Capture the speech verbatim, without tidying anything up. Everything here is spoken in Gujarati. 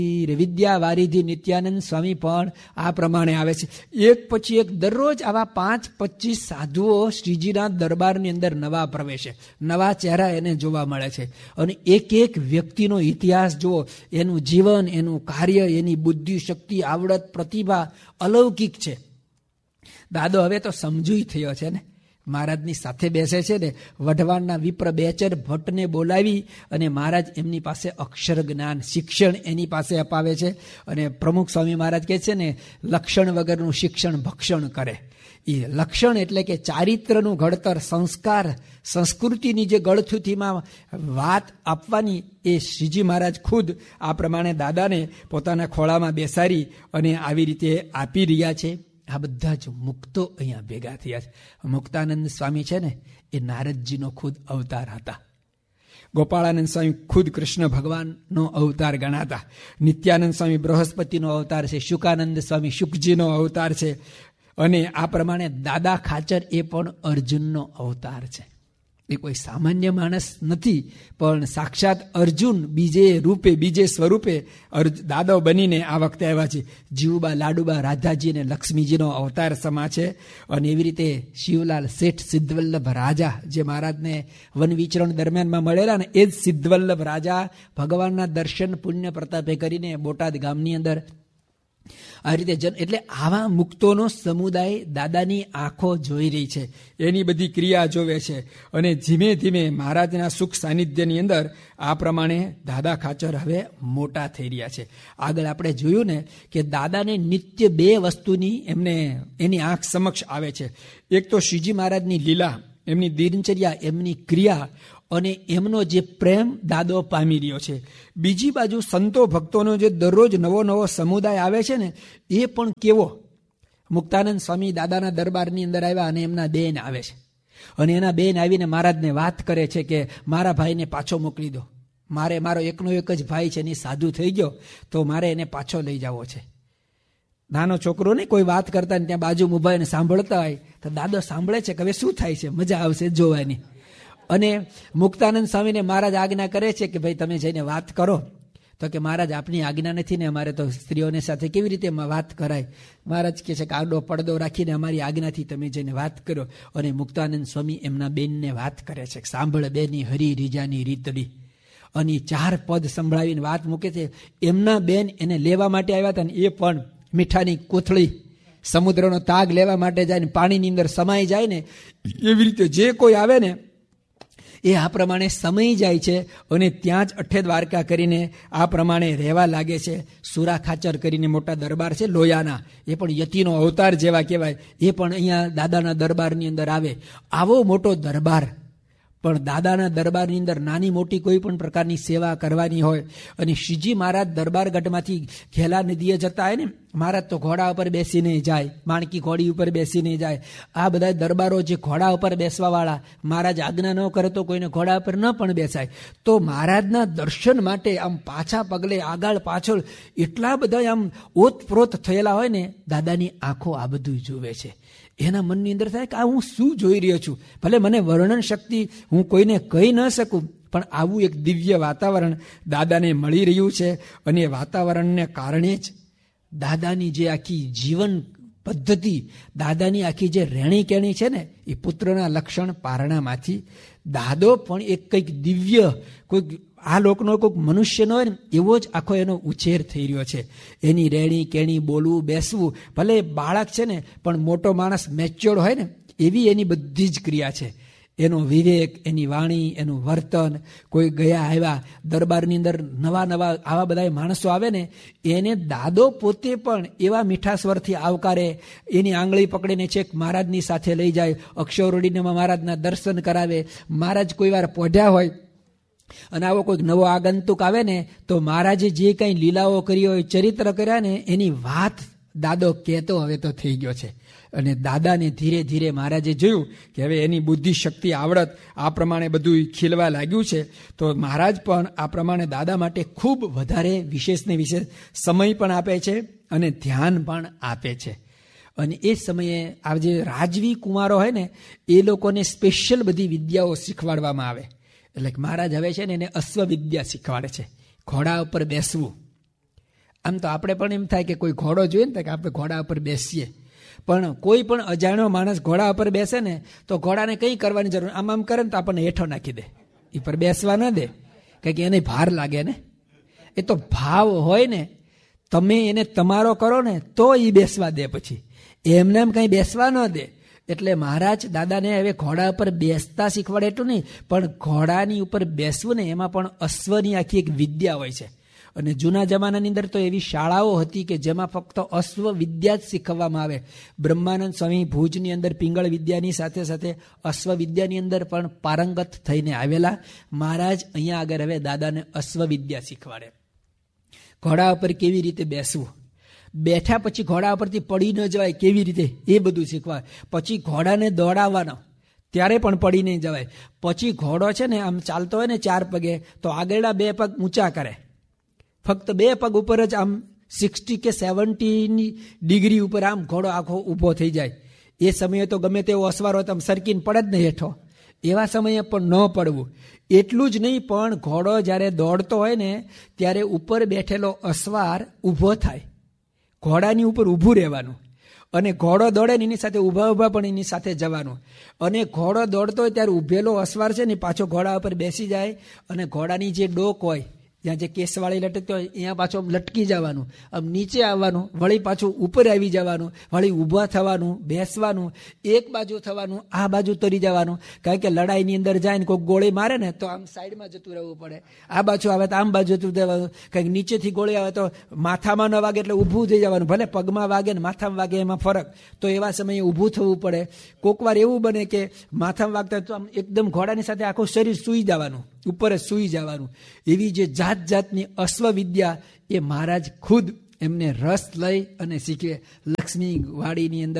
વિદ્યા વારિધિ નિત્યાનંદ સ્વામી પણ આ પ્રમાણે આવે છે. એક પછી એક દરરોજ આવા પાંચ પચીસ સાધુઓ શ્રીજીના દરબારની અંદર નવા પ્રવેશે, નવા ચહેરા એને જોવા મળે છે. અને એક એક વ્યક્તિનો ઇતિહાસ જુઓ, એનું જીવન, એનું કાર્ય, એની બુદ્ધિ શક્તિ, આવડત, પ્રતિભા અલૌકિક છે. દાદો હવે તો સમજુય થયો છે ને, મહારાજની સાથે બેસે છે ને, વઢવાણના વિપ્ર બેચર ભટ્ટને બોલાવી અને મહારાજ એમની પાસે અક્ષર જ્ઞાન શિક્ષણ એની પાસે અપાવે છે. અને પ્રમુખ સ્વામી મહારાજ કહે છે ને, લક્ષણ વગરનું શિક્ષણ ભક્ષણ કરે. એ લક્ષણ એટલે કે ચારિત્રનું ઘડતર, સંસ્કાર, સંસ્કૃતિની જે ગળથુથીમાં વાત આપવાની, એ શ્રીજી મહારાજ ખુદ આ પ્રમાણે દાદાને પોતાના ખોળામાં બેસાડી અને આવી રીતે આપી રહ્યા છે. આ બધા જ મુક્તો અહીંયા ભેગા થયા છે. મુક્તાનંદ સ્વામી છે ને, એ નારદજીનો ખુદ અવતાર હતા. ગોપાળાનંદ સ્વામી ખુદ કૃષ્ણ ભગવાનનો અવતાર ગણાતા. નિત્યાનંદ સ્વામી બૃહસ્પતિનો અવતાર છે. શુકાનંદ સ્વામી શુકજીનો અવતાર છે. અને આ પ્રમાણે દાદા ખાચર એ પણ અર્જુનનો અવતાર છે. એ કોઈ સામાન્ય માણસ નથી, પણ સાક્ષાત અર્જુન બીજે રૂપે, બીજે સ્વરૂપે દાદો બનીને આ વખતે આવ્યા છે. જીવુબા, લાડુબા, રાધાજી અને લક્ષ્મીજીનો અવતાર સમા છે. અને એવી રીતે શિવલાલ શેઠ સિદ્ધવલ્લભ રાજા, જે મહારાજને વન વિચરણ દરમિયાનમાં મળેલા ને, એ જ સિદ્ધવલ્લભ રાજા ભગવાનના દર્શન પુણ્ય પ્રતાપે કરીને બોટાદ ગામની અંદર આ રીતે જન એટલે આવા મુક્તોનો સમુદાય દાદાની આંખો જોઈ રહી છે, એની બધી ક્રિયા જોવે છે. અને ધીમે ધીમે મહારાજના સુખ સાનિધ્યની અંદર આ પ્રમાણે દાદા ખાચર હવે મોટા થઈ રહ્યા છે. આગળ આપણે જોયું ને કે દાદાને નિત્ય બે વસ્તુની એમને એની આંખ સમક્ષ આવે છે. એક તો શ્રીજી મહારાજની લીલા, એમની દિનચર્યા, એમની ક્રિયા અને એમનો જે પ્રેમ દાદો પામી રહ્યો છે. બીજી બાજુ સંતો ભક્તોનો જે દરરોજ નવો નવો સમુદાય આવે છે ને, એ પણ કેવો. મુક્તાનંદ સ્વામી દાદાના દરબારની અંદર આવ્યા અને એમના બેન આવે છે. અને એના બેન આવીને મહારાજને વાત કરે છે કે મારા ભાઈને પાછો મોકલી દો, મારે મારો એકનો એક જ ભાઈ છે, એની સાધુ થઈ ગયો, તો મારે એને પાછો લઈ જવો છે. નાનો છોકરો ને કોઈ વાત કરતા ને ત્યાં બાજુ ઉભા ને સાંભળતા હોય તો દાદો સાંભળે છે કે હવે શું થાય છે, મજા આવશે જોવાની. અને મુક્તાનંદ સ્વામીને મહારાજ આજ્ઞા કરે છે કે ભાઈ તમે જઈને વાત કરો. તો કે મહારાજ આપની આજ્ઞા નથી ને, અમારે તો સ્ત્રીઓને સાથે કેવી રીતે વાત કરાય. મહારાજ કહે છે કે આડો પડદો રાખીને અમારી આજ્ઞાથી તમે જઈને વાત કરો. અને મુક્તાનંદ સ્વામી એમના બેનને વાત કરે છે, સાંભળ બેની હરી રીજાની રીતડી. અને ચાર પદ સંભળાવીને વાત મૂકે છે. એમના બેન એને લેવા માટે આવ્યા હતા ને, એ પણ મીઠાની કોથળી, સમુદ્રનો તાગ લેવા માટે જાય ને પાણીની અંદર સમાઈ જાય ને, એવી રીતે જે કોઈ આવે ને એ આ પ્રમાણે સમય જાય છે. અને ત્યાં જ અઠે દ્વારકા કરીને આ પ્રમાણે રહેવા લાગે છે. સુરા ખાચર કરીને મોટા દરબાર છે લોયાના, એ પણ યતિનો અવતાર જેવા કહેવાય, એ પણ અહીંયા દાદાના દરબારની અંદર આવે. આવો મોટો દરબાર, પણ દાદાના દરબારની અંદર નાની મોટી કોઈ પણ પ્રકારની સેવા કરવાની હોય. અને શ્રીજી મહારાજ દરબારગઢમાંથી ઘેલા નદીએ જતા હોય ને, મહારાજ તો ઘોડા ઉપર બેસીને જાય, માણકી ઘોડી ઉપર બેસીને જાય. આ બધા દરબારો જે ઘોડા ઉપર બેસવાવાળા, મહારાજ આજ્ઞા ન કરે તો કોઈને ઘોડા ઉપર ન પણ બેસાય. તો મહારાજના દર્શન માટે આમ પાછા પગલે આગળ પાછળ એટલા બધા આમ ઓતપ્રોત થયેલા હોય ને, દાદાની આંખો આ બધું જુએ છે. એના મનની અંદર થાય કે આ હું શું જોઈ રહ્યો છું. ભલે મને વર્ણન શક્તિ હું કોઈને કહી ન શકું, પણ આવું એક દિવ્ય વાતાવરણ દાદાને મળી રહ્યું છે. અને એ વાતાવરણને કારણે જ દાદાની જે આખી જીવન પદ્ધતિ, દાદાની આખી જે રહેણી કેણી છે ને, એ પુત્રના લક્ષણ પારણામાંથી દાદો પણ એક કંઈક દિવ્ય, કોઈક આ લોકનો કોઈક મનુષ્યનો હોય ને એવો જ આખો એનો ઉછેર થઈ રહ્યો છે. એની રહેણી કેણી, બોલવું બેસવું, ભલે બાળક છે ને પણ મોટો માણસ મેચ્યોર્ડ હોય ને એવી એની બધી જ ક્રિયા છે. એનો વિવેક, એની વાણી, એનું વર્તન. કોઈ ગયા આવ્યા દરબારની અંદર નવા નવા આવા બધા માણસો આવે ને, એને દાદો પોતે પણ એવા મીઠા સ્વરથી આવકારે. એની આંગળી પકડીને છેક મહારાજની સાથે લઈ જાય, અક્ષરોડીને મહારાજના દર્શન કરાવે. મહારાજ કોઈ વાર પોઢ્યા હોય અને આવો કોઈક નવો આગંતુક આવે ને, તો મહારાજે જે કંઈ લીલાઓ કરી હોય, ચરિત્ર કર્યા ને, એની વાત દાદો કહેતો હવે તો થઈ ગયો છે. અને દાદાને ધીરે ધીરે મહારાજે જોયું કે હવે એની બુદ્ધિ શક્તિ આવડત આ પ્રમાણે બધું ખીલવા લાગ્યું છે. તો મહારાજ પણ આ પ્રમાણે દાદા માટે ખૂબ વધારે વિશેષ ને વિશેષ સમય પણ આપે છે અને ધ્યાન પણ આપે છે. અને એ સમયે આ જે રાજવી કુમારો હોય ને, એ લોકોને સ્પેશિયલ બધી વિદ્યાઓ શીખવાડવામાં આવે. એટલે મહારાજ હવે છે ને એને અશ્વવિદ્યા શીખવાડે છે, ઘોડા ઉપર બેસવું. આમ તો આપણે પણ એમ થાય કે કોઈ ઘોડો જોઈએ ને કે આપણે ઘોડા ઉપર બેસીએ, પણ કોઈ પણ અજાણ્યો માણસ ઘોડા ઉપર બેસે ને તો ઘોડાને કંઈ કરવાની જરૂર, આમ આમ કરે ને તો આપણને હેઠો નાખી દે, એ પર બેસવા ન દે, કારણ કે એને ભાર લાગે ને. એ તો ભાવ હોય ને, તમે એને તમારો કરો ને તો એ બેસવા દે, પછી એમને એમ કંઈ બેસવા ન દે. એટલે મહારાજ દાદાને હવે ઘોડા ઉપર બેસતા શીખવાડે એટલું નહીં, પણ ઘોડાની ઉપર બેસવું ને એમાં પણ અશ્વની આખી એક વિદ્યા હોય છે. અને જૂના જમાનાની અંદર તો એવી શાળાઓ હતી કે જેમાં ફક્ત અશ્વ વિદ્યા જ શીખવવામાં આવે. બ્રહ્માનંદ સ્વામી ભુજની અંદર પિંગળ વિદ્યાની સાથે સાથે અશ્વ વિદ્યાની અંદર પણ પારંગત થઈને આવેલા. મહારાજ અહીંયા આગળ હવે દાદાને અશ્વ વિદ્યા શીખવાડે. ઘોડા ઉપર કેવી રીતે બેસવું, બેઠા પછી ઘોડા ઉપરથી પડી ન જવાય કેવી રીતે, એ બધું શીખવાય. પછી ઘોડાને દોડાવવાનો, ત્યારે પણ પડી નહીં જવાય. પછી ઘોડો છે ને આમ ચાલતો હોય ને ચાર પગે, તો આગળના બે પગ ઊંચા કરે, ફક્ત બે પગ ઉપર જ આમ સિક્સટી કે સેવન્ટીની ડિગ્રી ઉપર આમ ઘોડો આખો ઊભો થઈ જાય. એ સમયે તો ગમે તેવો અસવાર હોય તો આમ સરકીને પડે જ નહીં હેઠો, એવા સમયે પણ ન પડવું. એટલું જ નહીં, પણ ઘોડો જ્યારે દોડતો હોય ને ત્યારે ઉપર બેઠેલો અસવાર ઊભો થાય, ઘોડાની ઉપર ઊભું રહેવાનું, અને ઘોડો દોડે ને એની સાથે ઊભા ઊભા પણ એની સાથે જવાનું. અને ઘોડો દોડતો હોય ત્યારે ઊભેલો અસવાર છે ને પાછો ઘોડા ઉપર બેસી જાય, અને ઘોડાની જે ડોક હોય જ્યાં જે કેસવાળી લટકતી હોય અહીંયા પાછું આમ લટકી જવાનું, આમ નીચે આવવાનું, વળી પાછું ઉપર આવી જવાનું, વળી ઊભા થવાનું, બેસવાનું, એક બાજુ થવાનું, આ બાજુ તરી જવાનું. કારણ કે લડાઈની અંદર જાય ને કોઈ ગોળી મારે ને તો આમ સાઈડમાં જતું રહેવું પડે, આ બાજુ આવે તો આમ બાજુ જતું રહેવાનું. કારણ કે નીચેથી ગોળી આવે તો માથામાં ન વાગે એટલે ઊભું થઈ જવાનું, ભલે પગમાં વાગે ને માથામાં વાગે એમાં ફરક, તો એવા સમયે ઊભું થવું પડે. કોક વાર એવું બને કે માથામાં વાગતા તો આમ એકદમ ઘોડાની સાથે આખું શરીર સૂઈ જવાનું, ઉપર જ સૂઈ જવાનું. એવી જે જાત જાતની અશ્વ વિદ્યા એ મહારાજ ખુદ એમને રસ લઈ અને શીખવે. લક્ષ્મી વાડીની અંદર